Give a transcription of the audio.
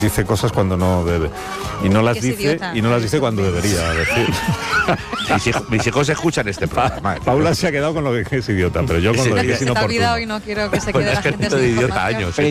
Dice cosas cuando no debe y no las dice cuando debería decir. Mis hijos escuchan este programa. Paula se ha quedado con lo que es idiota, pero yo con lo de que si no se te ha olvidado y no quiero que se quede Pues la es que gente estoy sin de idiota información. años.